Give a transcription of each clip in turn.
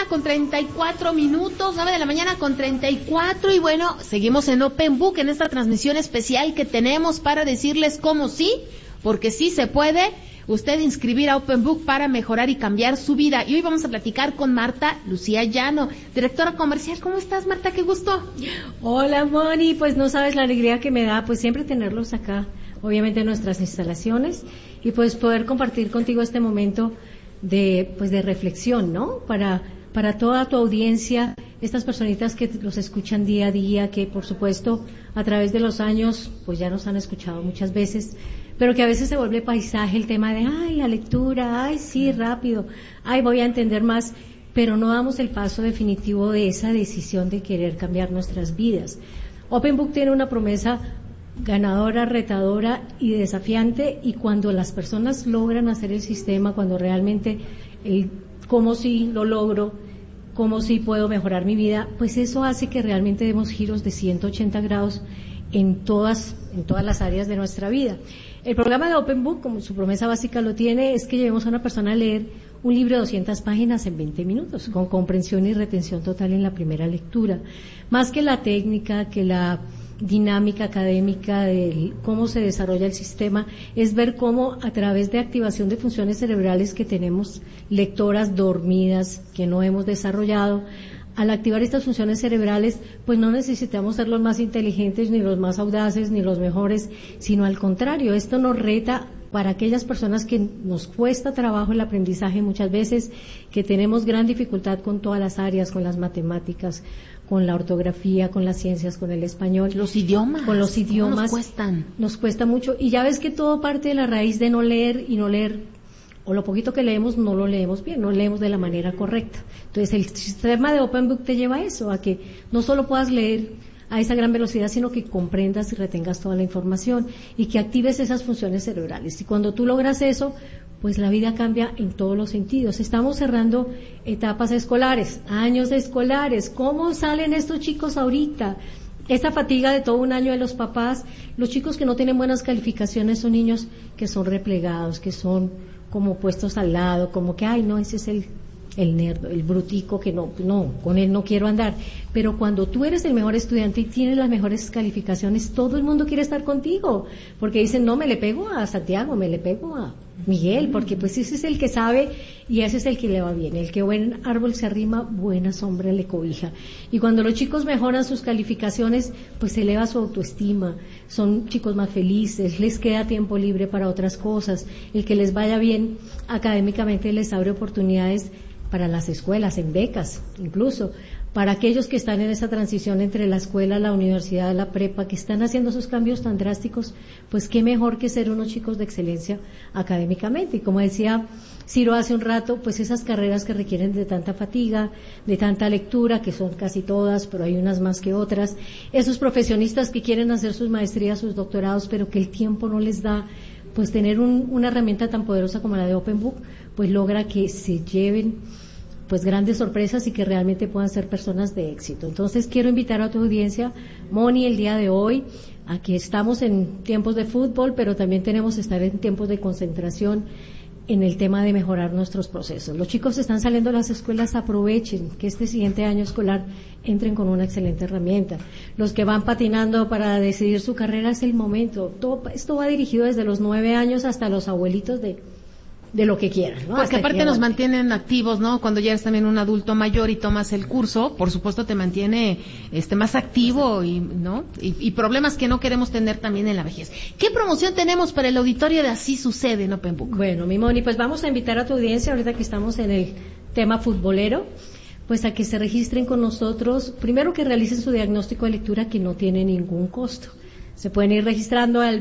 con 34 minutos, 9 de la mañana con 34, y bueno, seguimos en Open Book en esta transmisión especial que tenemos para decirles cómo sí, porque sí se puede usted inscribir a Open Book para mejorar y cambiar su vida. Y hoy vamos a platicar con Marta Lucía Llano, directora comercial. ¿Cómo estás, Marta? Qué gusto. Hola, Moni, pues no sabes la alegría que me da pues siempre tenerlos acá, obviamente en nuestras instalaciones, y pues poder compartir contigo este momento de reflexión, ¿no? Para toda tu audiencia, estas personitas que los escuchan día a día, que por supuesto a través de los años pues ya nos han escuchado muchas veces, pero que a veces se vuelve paisaje el tema de, ay, la lectura, ay, sí, rápido, ay, voy a entender más, pero no damos el paso definitivo de esa decisión de querer cambiar nuestras vidas. Open Book tiene una promesa ganadora, retadora y desafiante, y cuando las personas logran hacer el sistema, cuando realmente cómo sí lo logro, cómo sí puedo mejorar mi vida, pues eso hace que realmente demos giros de 180 grados en todas las áreas de nuestra vida. El programa de Open Book, como su promesa básica lo tiene, es que llevemos a una persona a leer un libro de 200 páginas en 20 minutos, con comprensión y retención total en la primera lectura. Más que la técnica, que la dinámica académica de cómo se desarrolla el sistema, es ver cómo a través de activación de funciones cerebrales que tenemos lectoras dormidas, que no hemos desarrollado, al activar estas funciones cerebrales, pues no necesitamos ser los más inteligentes, ni los más audaces, ni los mejores, sino al contrario, esto nos reta para aquellas personas que nos cuesta trabajo el aprendizaje muchas veces, que tenemos gran dificultad con todas las áreas, con las matemáticas, con la ortografía, con las ciencias, con el español. Los idiomas. Con los idiomas. Nos cuestan. Nos cuesta mucho. Y ya ves que todo parte de la raíz de no leer, y no leer, o lo poquito que leemos, no lo leemos bien, no leemos de la manera correcta. Entonces el sistema de Open Book te lleva a eso, a que no solo puedas leer a esa gran velocidad, sino que comprendas y retengas toda la información y que actives esas funciones cerebrales. Y cuando tú logras eso, pues la vida cambia en todos los sentidos. Estamos cerrando etapas escolares, años escolares. ¿Cómo salen estos chicos ahorita? Esta fatiga de todo un año de los papás, los chicos que no tienen buenas calificaciones son niños que son replegados, que son como puestos al lado, como que, ay, no, ese es el nerd, el brutico que no, con él no quiero andar. Pero cuando tú eres el mejor estudiante y tienes las mejores calificaciones, todo el mundo quiere estar contigo, porque dicen, no, me le pego a Santiago, me le pego a Miguel, porque pues ese es el que sabe y ese es el que le va bien. El que buen árbol se arrima, buena sombra le cobija. Y cuando los chicos mejoran sus calificaciones, pues se eleva su autoestima, son chicos más felices, les queda tiempo libre para otras cosas. El que les vaya bien académicamente les abre oportunidades para las escuelas, en becas, incluso para aquellos que están en esa transición entre la escuela, la universidad, la prepa, que están haciendo esos cambios tan drásticos, pues qué mejor que ser unos chicos de excelencia académicamente. Y como decía Ciro hace un rato, pues esas carreras que requieren de tanta fatiga, de tanta lectura, que son casi todas, pero hay unas más que otras, esos profesionistas que quieren hacer sus maestrías, sus doctorados, pero que el tiempo no les da, pues tener una herramienta tan poderosa como la de Open Book, pues logra que se lleven pues grandes sorpresas y que realmente puedan ser personas de éxito. Entonces quiero invitar a tu audiencia, Moni, el día de hoy, a que estamos en tiempos de fútbol, pero también tenemos que estar en tiempos de concentración en el tema de mejorar nuestros procesos. Los chicos están saliendo de las escuelas, aprovechen que este siguiente año escolar entren con una excelente herramienta. Los que van patinando para decidir su carrera, es el momento. Esto va dirigido desde los 9 años hasta los abuelitos de lo que quieran, ¿no? Porque aparte nos mantienen activos, ¿no? Cuando ya eres también un adulto mayor y tomas el curso, por supuesto te mantiene más activo y, ¿no? Y problemas que no queremos tener también en la vejez. ¿Qué promoción tenemos para el auditorio de Así Sucede en Open Book? Bueno, mi Moni, pues vamos a invitar a tu audiencia, ahorita que estamos en el tema futbolero, pues a que se registren con nosotros, primero que realicen su diagnóstico de lectura, que no tiene ningún costo. Se pueden ir registrando al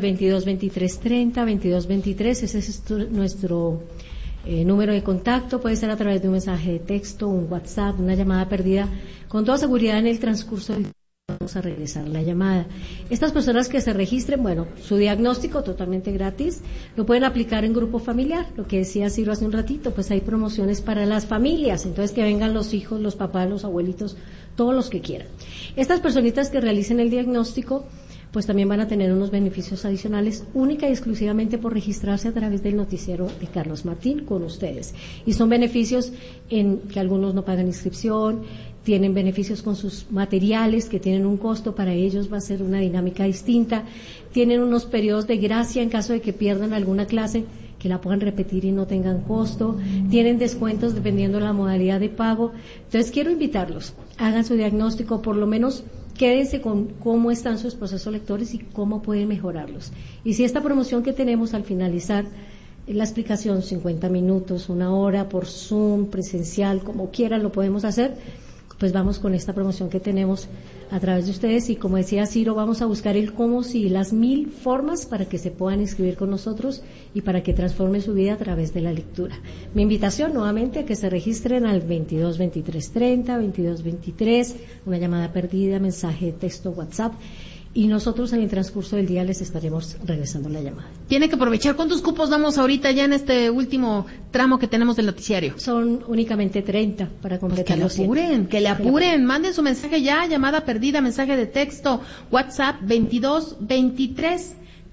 222330, 2223, ese es nuestro número de contacto, puede ser a través de un mensaje de texto, un WhatsApp, una llamada perdida. Con toda seguridad en el transcurso del día vamos a regresar la llamada. Estas personas que se registren, bueno, su diagnóstico totalmente gratis, lo pueden aplicar en grupo familiar, lo que decía Ciro hace un ratito, pues hay promociones para las familias, entonces que vengan los hijos, los papás, los abuelitos, todos los que quieran. Estas personitas que realicen el diagnóstico, pues también van a tener unos beneficios adicionales única y exclusivamente por registrarse a través del noticiero de Carlos Martín con ustedes. Y son beneficios en que algunos no pagan inscripción, tienen beneficios con sus materiales que tienen un costo, para ellos va a ser una dinámica distinta, tienen unos periodos de gracia en caso de que pierdan alguna clase, que la puedan repetir y no tengan costo, tienen descuentos dependiendo de la modalidad de pago. Entonces quiero invitarlos, hagan su diagnóstico, por lo menos quédense con cómo están sus procesos lectores y cómo pueden mejorarlos. Y si esta promoción que tenemos al finalizar la explicación, 50 minutos, 1 hora, por Zoom, presencial, como quieran lo podemos hacer, pues vamos con esta promoción que tenemos a través de ustedes, y como decía Ciro, vamos a buscar el cómo y las 1000 formas para que se puedan inscribir con nosotros y para que transformen su vida a través de la lectura. Mi invitación nuevamente a que se registren al 22 23 30, 22 23, una llamada perdida, mensaje de texto, WhatsApp, y nosotros en el transcurso del día les estaremos regresando la llamada. Tiene que aprovechar. ¿Cuántos cupos damos ahorita ya en este último tramo que tenemos del noticiario? Son únicamente 30 para completar los 100. Que le apuren, manden su mensaje ya, llamada perdida, mensaje de texto, WhatsApp 22 23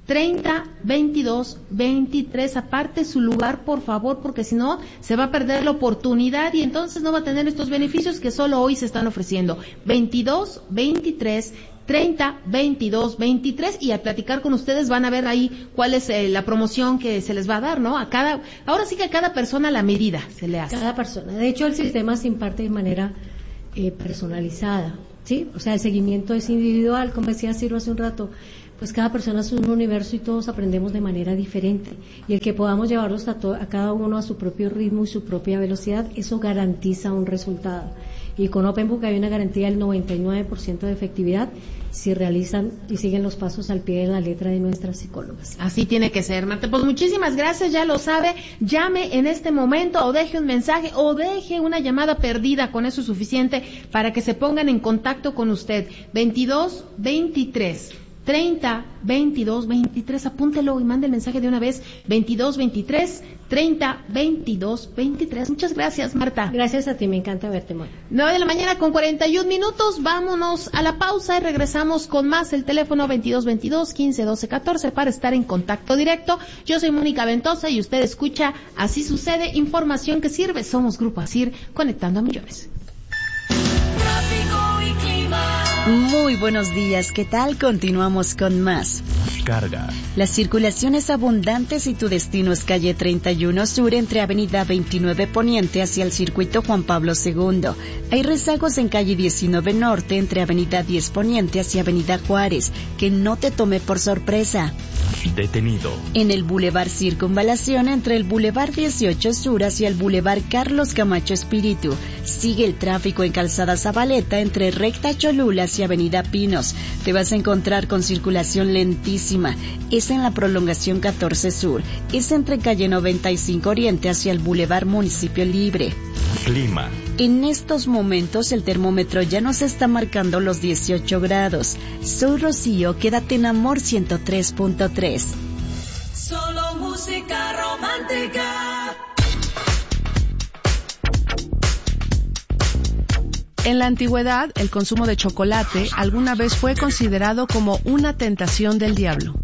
30 22 23. Aparte su lugar, por favor, porque si no se va a perder la oportunidad y entonces no va a tener estos beneficios que solo hoy se están ofreciendo. 22 23 30 22 23, y al platicar con ustedes van a ver ahí cuál es la promoción que se les va a dar, ¿no? Ahora sí que a cada persona la medida se le hace. Cada persona. De hecho, el sistema se imparte de manera personalizada, ¿sí? O sea, el seguimiento es individual, como decía Ciro hace un rato. Pues cada persona es un universo y todos aprendemos de manera diferente, y el que podamos llevarlos a cada uno a su propio ritmo y su propia velocidad, eso garantiza un resultado. Y con Open Book hay una garantía del 99% de efectividad si realizan y siguen los pasos al pie de la letra de nuestras psicólogas. Así tiene que ser, Marta. Pues muchísimas gracias, ya lo sabe. Llame en este momento o deje un mensaje o deje una llamada perdida, con eso es suficiente para que se pongan en contacto con usted. 22 23 30 22 23, apúntelo y mande el mensaje de una vez. 22 23 30 22 23. Muchas gracias, Marta. Gracias a ti, me encanta verte, Mónica. 9:41 con 41 minutos. Vámonos a la pausa y regresamos con más. El teléfono 22 22 15 12 14 para estar en contacto directo. Yo soy Mónica Ventosa y usted escucha Así Sucede, información que sirve. Somos Grupo ASIR, conectando a millones. Tráfico y clima. Muy buenos días, ¿qué tal? Continuamos con más. Carga. La circulación es abundante si tu destino es calle 31 Sur entre avenida 29 Poniente hacia el circuito Juan Pablo II. Hay rezagos en calle 19 Norte entre avenida 10 Poniente hacia avenida Juárez. Que no te tome por sorpresa. Detenido. En el Boulevard Circunvalación entre el Boulevard 18 Sur hacia el Boulevard Carlos Camacho Espíritu. Sigue el tráfico en Calzada Zabaleta entre recta Cholula hacia avenida Pinos. Te vas a encontrar con circulación lentísima. Es en la prolongación 14 Sur. Es entre calle 95 Oriente hacia el Boulevard Municipio Libre. Clima. En estos momentos el termómetro ya nos está marcando los 18 grados. Soy Rocío, quédate en Amor 103.3. Solo música romántica. En la antigüedad, el consumo de chocolate alguna vez fue considerado como una tentación del diablo.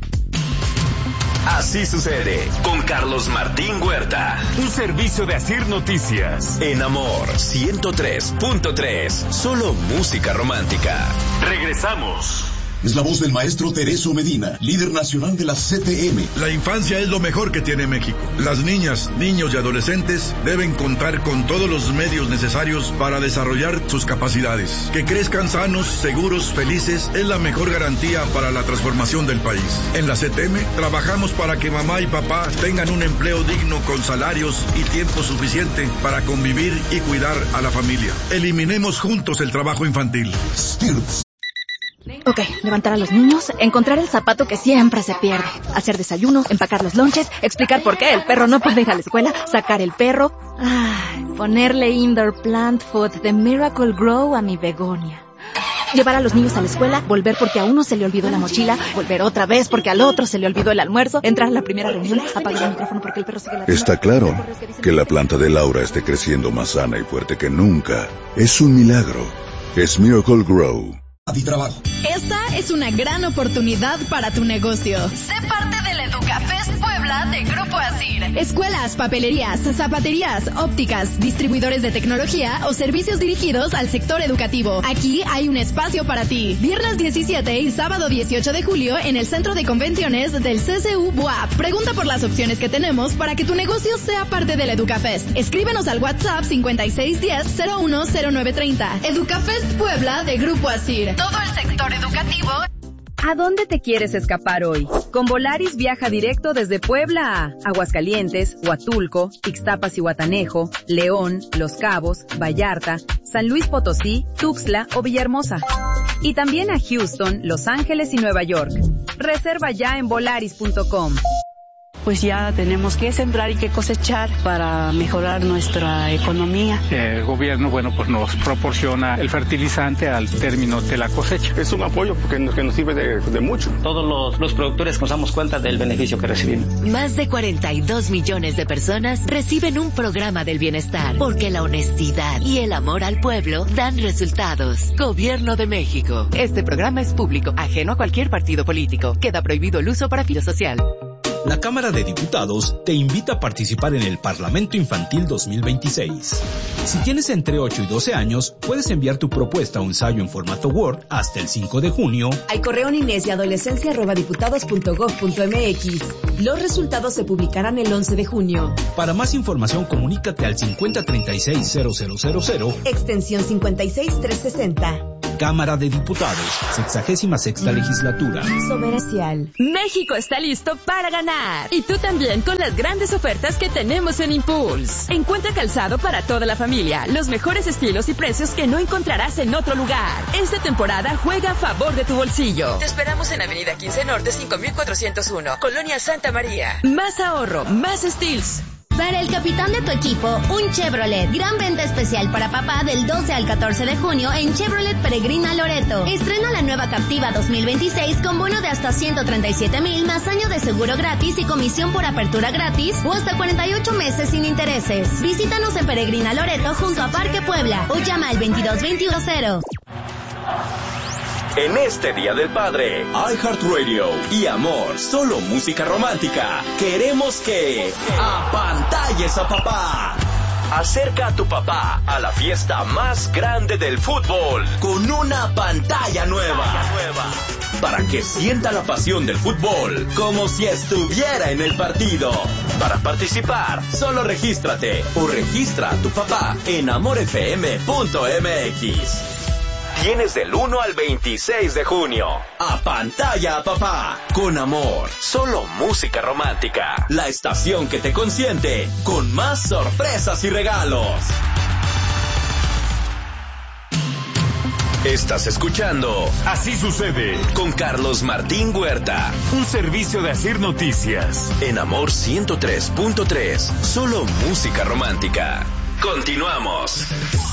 Así sucede con Carlos Martín Huerta. Un servicio de ASIR Noticias. En Amor 103.3. Solo música romántica. Regresamos. Es la voz del maestro Tereso Medina, líder nacional de la CTM. La infancia es lo mejor que tiene México. Las niñas, niños y adolescentes deben contar con todos los medios necesarios para desarrollar sus capacidades. Que crezcan sanos, seguros, felices es la mejor garantía para la transformación del país. En la CTM trabajamos para que mamá y papá tengan un empleo digno con salarios y tiempo suficiente para convivir y cuidar a la familia. Eliminemos juntos el trabajo infantil. Stirps. Ok, levantar a los niños, encontrar el zapato que siempre se pierde, hacer desayuno, empacar los lonches, explicar por qué el perro no puede ir a la escuela, sacar el perro, ponerle indoor plant food de Miracle Grow a mi begonia. Llevar a los niños a la escuela, volver porque a uno se le olvidó la mochila, volver otra vez porque al otro se le olvidó el almuerzo, entrar a la primera reunión, apagar el micrófono porque el perro sigue la... Está claro que la planta de Laura esté creciendo más sana y fuerte que nunca. Es un milagro. Es Miracle Grow. Trabajo. Esta es una gran oportunidad para tu negocio. Sé parte del Educafest Puebla de Grupo Asir. Escuelas, papelerías, zapaterías, ópticas, distribuidores de tecnología o servicios dirigidos al sector educativo. Aquí hay un espacio para ti. Viernes 17 y sábado 18 de julio en el Centro de Convenciones del CCU BUAP. Pregunta por las opciones que tenemos para que tu negocio sea parte del Educafest. Escríbenos al WhatsApp 5610-010930. Educafest Puebla de Grupo Asir. Todo el sector educativo. ¿A dónde te quieres escapar hoy? Con Volaris viaja directo desde Puebla a Aguascalientes, Huatulco, Ixtapas y Huatanejo, León, Los Cabos, Vallarta, San Luis Potosí, Tuxtla o Villahermosa. Y también a Houston, Los Ángeles y Nueva York. Reserva ya en volaris.com. Pues ya tenemos que sembrar y que cosechar para mejorar nuestra economía. El gobierno, pues nos proporciona el fertilizante al término de la cosecha. Es un apoyo porque nos sirve de mucho. Todos los productores nos damos cuenta del beneficio que recibimos. Más de 42 millones de personas reciben un programa del bienestar, porque la honestidad y el amor al pueblo dan resultados. Gobierno de México. Este programa es público, ajeno a cualquier partido político. Queda prohibido el uso para fines social. La Cámara de Diputados te invita a participar en el Parlamento Infantil 2026. Si tienes entre 8 y 12 años, puedes enviar tu propuesta o ensayo en formato Word hasta el 5 de junio al correo ninesyadolescencia@diputados.gov.mx. Los resultados se publicarán el 11 de junio. Para más información, comunícate al 5036-0000, extensión 56360. Cámara de Diputados, 66ª legislatura. Soberacial. México está listo para ganar. Y tú también, con las grandes ofertas que tenemos en Impulse. Encuentra calzado para toda la familia, los mejores estilos y precios que no encontrarás en otro lugar. Esta temporada juega a favor de tu bolsillo. Te esperamos en Avenida 15 Norte 5401, Colonia Santa María. Más ahorro, más styles. Para el capitán de tu equipo, un Chevrolet. Gran venta especial para papá del 12 al 14 de junio en Chevrolet Peregrina Loreto. Estrena la nueva Captiva 2026 con bono de hasta 137,000 más año de seguro gratis y comisión por apertura gratis o hasta 48 meses sin intereses. Visítanos en Peregrina Loreto junto a Parque Puebla o llama al 2221. En este Día del Padre, iHeartRadio y Amor, solo música romántica, queremos que apantalles a papá. Acerca a tu papá a la fiesta más grande del fútbol con una pantalla nueva. Para que sienta la pasión del fútbol como si estuviera en el partido. Para participar, solo regístrate o registra a tu papá en amorfm.mx. Tienes del 1 al 26 de junio. Apantalla a papá. Con Amor. Solo música romántica. La estación que te consiente. Con más sorpresas y regalos. Estás escuchando Así Sucede con Carlos Martín Huerta. Un servicio de Asir Noticias. En Amor 103.3. Solo música romántica. Continuamos.